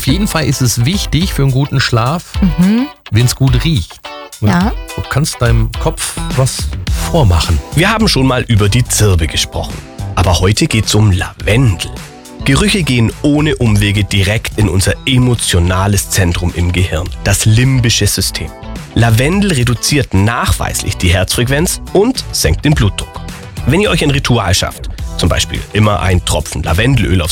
Auf jeden Fall ist es wichtig für einen guten Schlaf, wenn es gut riecht. Ja. Du kannst deinem Kopf was vormachen. Wir haben schon mal über die Zirbe gesprochen. Aber heute geht's um Lavendel. Gerüche gehen ohne Umwege direkt in unser emotionales Zentrum im Gehirn, das limbische System. Lavendel reduziert nachweislich die Herzfrequenz und senkt den Blutdruck. Wenn ihr euch ein Ritual schafft, zum Beispiel immer ein Tropfen Lavendelöl aufs